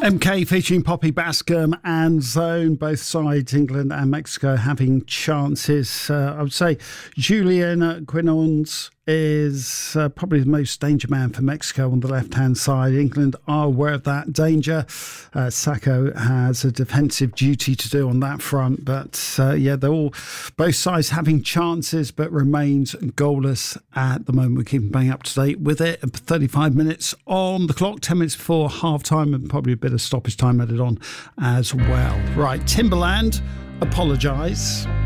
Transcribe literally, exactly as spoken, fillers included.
M K featuring Poppy Bascom and Zone, both sides, England and Mexico, having chances. Uh, I would say Julian Quinones is uh, probably the most danger man for Mexico on the left-hand side. England are aware of that danger. Uh, Sacco has a defensive duty to do on that front. But, uh, yeah, they're all, both sides having chances, but remains goalless at the moment. We're keeping bang up to date with it. thirty-five minutes on the clock, ten minutes before half-time, and probably a bit of stoppage time added on as well. Right, Timberland, apologise.